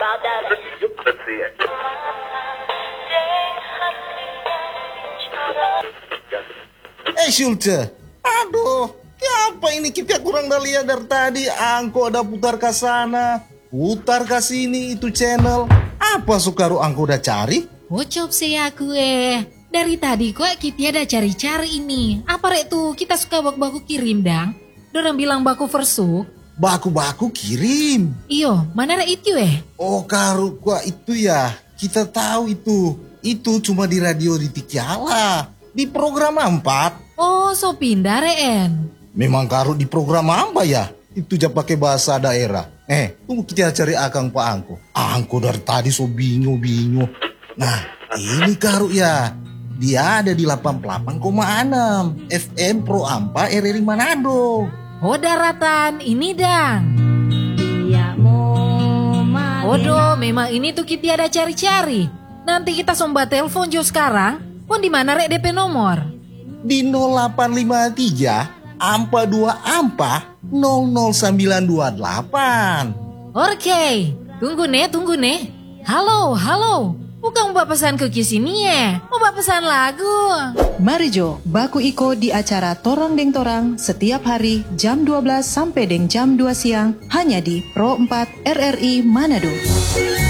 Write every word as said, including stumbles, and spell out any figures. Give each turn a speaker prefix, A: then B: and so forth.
A: Eh Schulte, aduh, apa ini kita kurang dah lihat dari tadi. Angko ada putar ke sana, putar ke sini itu channel. Apa Sukaru angko udah cari?
B: Bocop sih aku eh. Dari tadi kok kita ada cari-cari ini. Apa rek tuh kita suka baku-baku kirim dang? Dorang bilang baku versuk.
A: Baku-baku kirim.
B: Iyo, mana rek itu eh?
A: Oh Karu, kok itu ya? Kita tahu itu. Itu cuma di radio di Tikiala. Di program empat.
B: Oh, so pindah reen.
A: Memang Karu di program apa ya? Itu aja pakai bahasa daerah. Eh, tunggu kita cari akang Pak Angko. Angko dari tadi so bingung-bingung. Nah, ini Karu ya. Dia ada di delapan puluh delapan koma enam F M Pro Ampa R R I Manado.
B: Oh daratan, ini dang. Odo, memang ini tuh kita ada cari-cari. Nanti kita somba telepon jo sekarang. Pon di mana rek D P nomor?
A: Di nol delapan lima tiga Ampa dua Ampa nol nol sembilan dua delapan.
B: Oke, tunggu nih, tunggu nih. Halo, halo. Bukan mau pesan ke sini ya, mau pesan lagu.
C: Mari Jo, baku iko di acara Torang Deng Torang setiap hari jam dua belas sampai deng jam dua siang hanya di Pro empat R R I Manado.